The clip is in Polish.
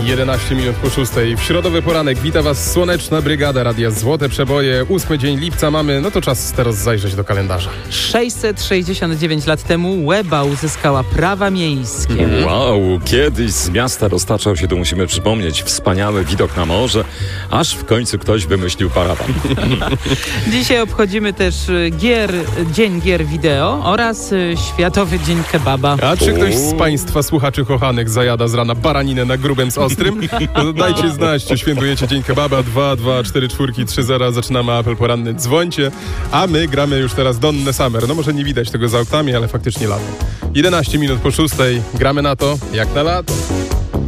11 minut po 6. W środowy poranek wita Was Słoneczna Brygada Radia Złote Przeboje. 8 dzień lipca mamy, no to czas teraz zajrzeć do kalendarza. 669 lat temu Łeba uzyskała prawa miejskie. Wow, kiedyś z miasta roztaczał się, tu musimy przypomnieć, wspaniały widok na morze, aż w końcu ktoś wymyślił parawan. Dzisiaj obchodzimy też Dzień Gier Wideo oraz Światowy Dzień Kebaba. A czy ktoś z Państwa słuchaczy kochanych zajada z rana baraninę na grubem z ostrym? No dajcie znać, czy świętujecie Dzień Kebaba. 2, 2, 4, 4, 3, 0. Zaczynamy apel poranny. Dzwońcie, a my gramy już teraz Donnę Summer. No może nie widać tego za oknami, ale faktycznie lato. 11 minut po 6. Gramy na to jak na lato.